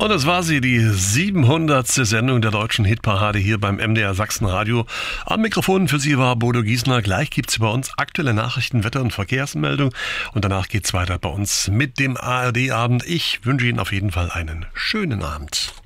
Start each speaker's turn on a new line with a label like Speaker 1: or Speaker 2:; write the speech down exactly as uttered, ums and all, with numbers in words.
Speaker 1: Und das war sie, die siebenhundertste Sendung der deutschen Hitparade hier beim M D R Sachsen-Radio. Am Mikrofon für Sie war Bodo Giesner. Gleich gibt's bei uns aktuelle Nachrichten, Wetter- und Verkehrsmeldung. Und danach geht's weiter bei uns mit dem A R D-Abend. Ich wünsche Ihnen auf jeden Fall einen schönen Abend.